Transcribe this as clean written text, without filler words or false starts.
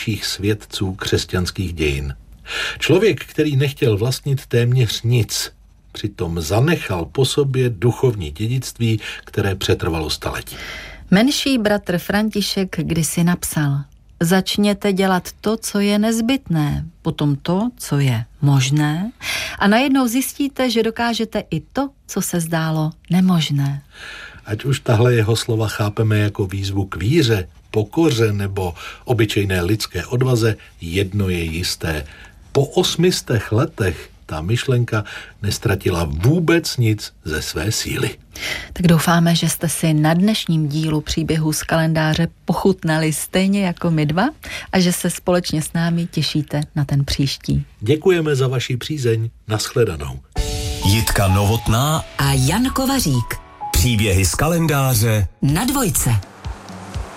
nejvýznamnějších svědců křesťanských dějin. Člověk, který nechtěl vlastnit téměř nic, přitom zanechal po sobě duchovní dědictví, které přetrvalo staletí. Menší bratr František kdysi napsal: začněte dělat to, co je nezbytné, potom to, co je možné, a najednou zjistíte, že dokážete i to, co se zdálo nemožné. Ať už tahle jeho slova chápeme jako výzvu k víře, pokoře nebo obyčejné lidské odvaze, jedno je jisté. Po 800 letech ta myšlenka nestratila vůbec nic ze své síly. Tak doufáme, že jste si na dnešním dílu Příběhů z kalendáře pochutnali stejně jako my dva a že se společně s námi těšíte na ten příští. Děkujeme za vaši přízeň. Nashledanou. Jitka Novotná a Jan Kovařík. Příběhy z kalendáře na Dvojce.